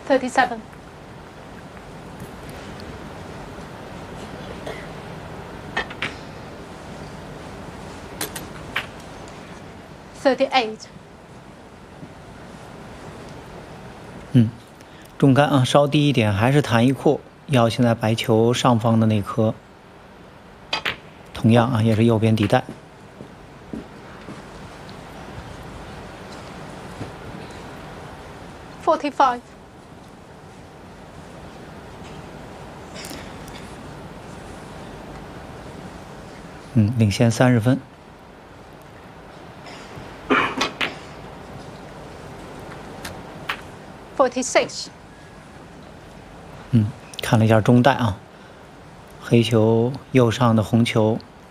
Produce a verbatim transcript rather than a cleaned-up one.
thirty-seven. thirty-eight. 嗯，中杆啊，稍低一点，还是弹一库，要现在白球上方的那颗。同样啊，也是右边底带。 forty-five. 嗯，领先三十分。 forty-six. 嗯，看了一下中带啊，黑球右上的红球